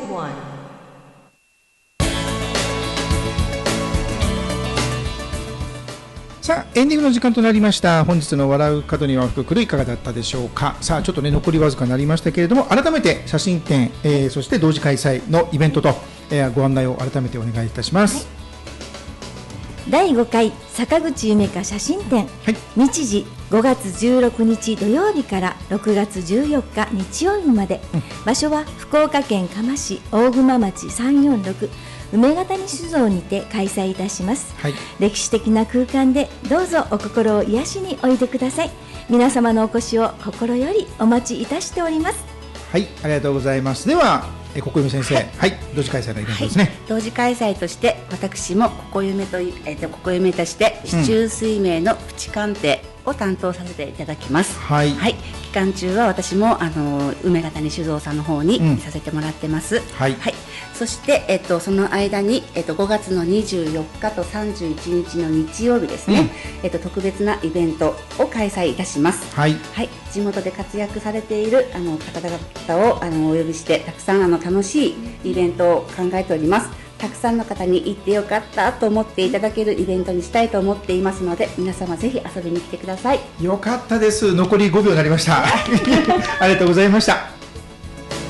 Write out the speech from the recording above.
90.1 さあエンディングの時間となりました。本日の笑う角には福来るいかがだったでしょうか。さあちょっとね残りわずかになりましたけれども、改めて写真展、そして同時開催のイベントと、ご案内を改めてお願いいたします。 第5回坂口夢香写真展、 はい、 日時5月16日土曜日から6月14日日曜日まで、場所は福岡県嘉麻市大熊町346梅ヶ谷酒造にて開催いたします、 はい、 歴史的な空間でどうぞお心を癒しにおいでください。皆様のお越しを心よりお待ちいたしております。 はい、ありがとうございます。ではここゆめ先生、はい、同時開催のイベントですね。はい、 同時開催として私もここゆめとして四柱推命のプチ鑑定を担当させていただきます。 はい、 はい、期間中は私も梅ヶ谷酒造さんの方にさせてもらってます。 はい、 はい、そして、その間に、5月の24日と31日の日曜日ですね、特別なイベントを開催いたします。 はい、 はい、地元で活躍されている方々をお呼びしてたくさん楽しいイベントを考えております。たくさんの方に行ってよかったと思っていただけるイベントにしたいと思っていますので、皆様ぜひ遊びに来てください。 よかったです。残り5秒になりましたありがとうございました。